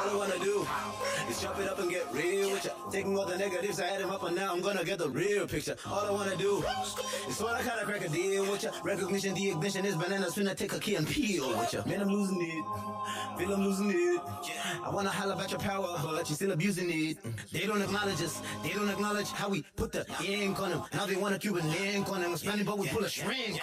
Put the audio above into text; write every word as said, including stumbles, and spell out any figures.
I wanna do is chop it up and get real with ya. Taking all the negatives, I add them up, and now I'm gonna get the real picture. All I wanna do is sort of kind of crack a deal with ya. Recognition, the ignition is bananas, finna take a key and peel with ya. Man, I'm losing it, feel I'm losing it. I wanna holler about your power, but you still abusing it. They don't acknowledge us, they don't acknowledge how we put the ink on them. Now they want a Cuban link on them, Spanish, but we pull a shrink